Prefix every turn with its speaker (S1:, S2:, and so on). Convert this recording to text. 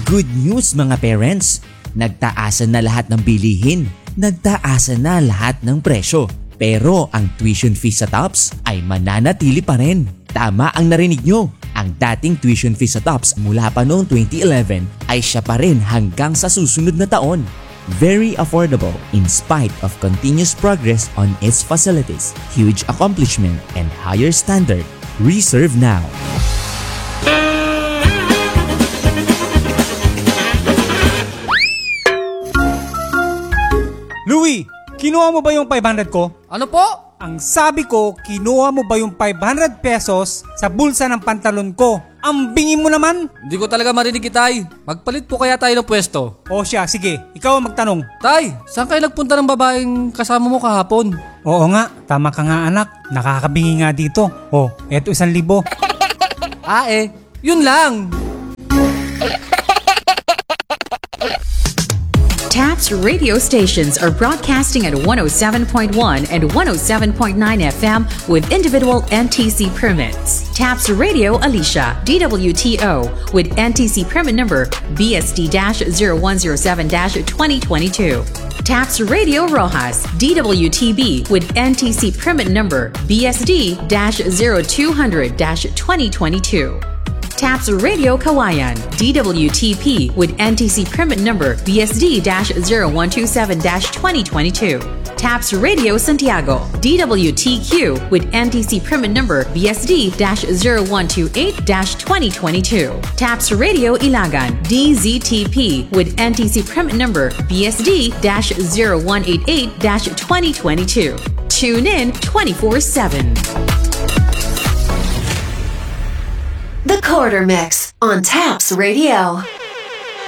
S1: Good news mga parents! Nagtaasan na lahat ng bilihin. Nagtaasan na lahat ng presyo. Pero ang tuition fee sa TOPS ay mananatili pa rin. Tama ang narinig nyo. Ang dating tuition fee sa TOPS mula pa noong 2011 ay siya pa rin hanggang sa susunod na taon. Very affordable in spite of continuous progress on its facilities, huge accomplishment, and higher standard. Reserve now.
S2: Louie, kinuha mo ba yung 500 ko?
S3: Ano po?
S2: Ang sabi ko, kinuha mo ba yung 500 pesos sa bulsa ng pantalon ko? Ang bingi mo naman!
S3: Hindi ko talaga marinig, Tay. Magpalit po kaya tayo ng pwesto.
S2: O siya, sige, ikaw ang magtanong.
S3: Tay, saan kayo nagpunta ng babaeng kasama mo kahapon?
S2: Oo nga, tama ka nga anak. Nakakabingi nga dito. O, eto 1,000.
S3: Yun lang.
S4: TAPS radio stations are broadcasting at 107.1 and 107.9 FM with individual NTC permits. TAPS Radio Alicia, DWTO, with NTC permit number BSD-0107-2022. TAPS Radio Rojas, DWTB, with NTC permit number BSD-0200-2022. TAPS Radio Kawayan, DWTP with NTC permit number BSD-0127-2022. TAPS Radio Santiago, DWTQ with NTC permit number BSD-0128-2022. TAPS Radio Ilagan, DZTP with NTC permit number BSD-0188-2022. Tune in 24/7.
S5: The Quarter Mix on TAPS Radio.